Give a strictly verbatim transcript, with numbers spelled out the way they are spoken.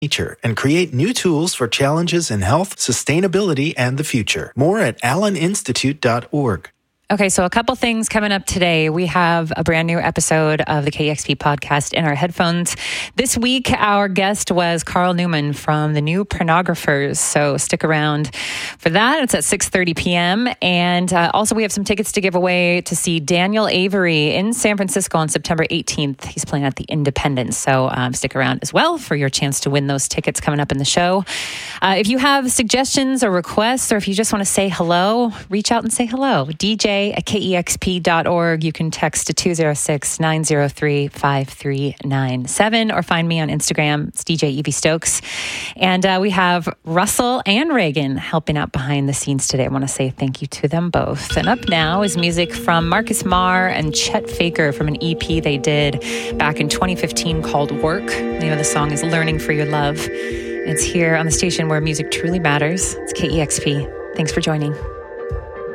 nature and create new tools for challenges in health, sustainability, and the future. More at allen institute dot org. Okay, so a couple things coming up today. We have a brand new episode of the K E X P podcast in our headphones. This week, our guest was Carl Newman from the New Pornographers. So stick around for that. It's at six thirty p.m. And uh, also, we have some tickets to give away to see Daniel Avery in San Francisco on September eighteenth. He's playing at the Independence. So um, stick around as well for your chance to win those tickets coming up in the show. Uh, if you have suggestions or requests, or if you just want to say hello, reach out and say hello. D J at K E X P dot org. You can text to two oh six, nine oh three, five three nine seven or find me on Instagram. It's D J Evie Stokes. And uh, we have Russell and Reagan helping out behind the scenes today. I want to say thank you to them both. And up now is music from Marcus Marr and Chet Faker from an E P they did back in twenty fifteen called Work. The name of the song is Learning for Your Love. It's here on the station where music truly matters. It's K E X P. Thanks for joining.